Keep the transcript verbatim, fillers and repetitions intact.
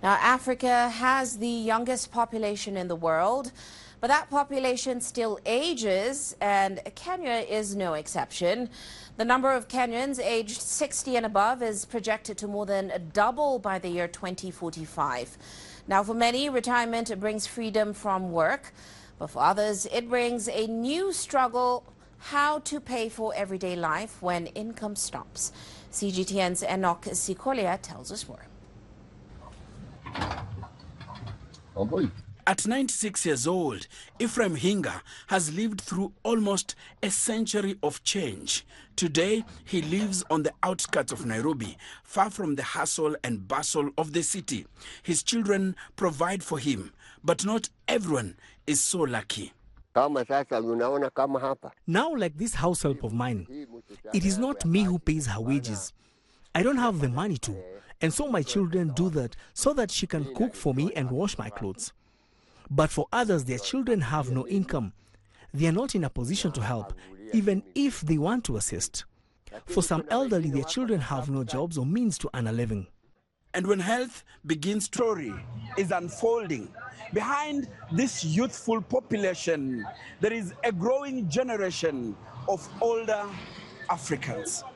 Now, Africa has the youngest population in the world, but that population still ages, and Kenya is no exception. The number of Kenyans aged sixty and above is projected to more than double by the year twenty forty-five. Now, for many, retirement brings freedom from work, but for others, it brings a new struggle: how to pay for everyday life when income stops. C G T N's Enoch Sikolia tells us more. Oh boy. At ninety-six years old, Ephraim Hinga has lived through almost a century of change. Today, he lives on the outskirts of Nairobi, far from the hustle and bustle of the city. His children provide for him, but not everyone is so lucky. Now, like this house help of mine, it is not me who pays her wages. I don't have the money to, and so my children do that so that she can cook for me and wash my clothes. But for others, their children have no income. They are not in a position to help, even if they want to assist. For some elderly, their children have no jobs or means to earn a living. And when health begins, story is unfolding. Behind this youthful population, there is a growing generation of older Africans.